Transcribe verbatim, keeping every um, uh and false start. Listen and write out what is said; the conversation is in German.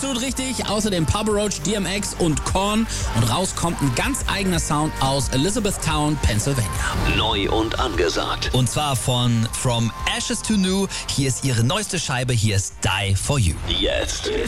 Absolut richtig. Außerdem Papa Roach, D M X und Korn. Und raus kommt ein ganz eigener Sound aus Elizabethtown, Pennsylvania. Neu und angesagt. Und zwar von From Ashes to New. Hier ist ihre neueste Scheibe. Hier ist Die For You. Jetzt